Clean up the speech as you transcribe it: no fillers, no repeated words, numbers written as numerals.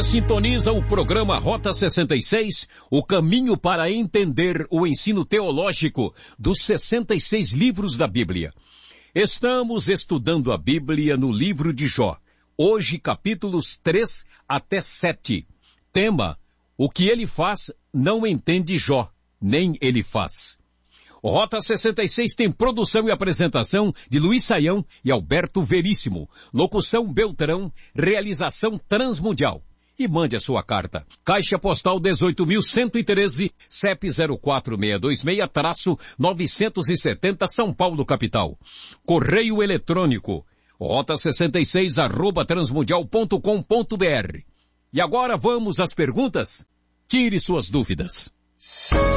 Você sintoniza o programa Rota 66, o caminho para entender o ensino teológico dos 66 livros da Bíblia. Estamos estudando a Bíblia no livro de Jó. Hoje, capítulos 3 até 7. Tema: o que ele faz não entende Jó, nem ele faz. O Rota 66 tem produção e apresentação de Luiz Saião e Alberto Veríssimo. Locução Beltrão, realização Transmundial. E mande a sua carta. Caixa Postal 18.113, CEP 04626-970, São Paulo, capital. Correio eletrônico, rota66@transmundial.com.br. E agora vamos às perguntas? Tire suas dúvidas.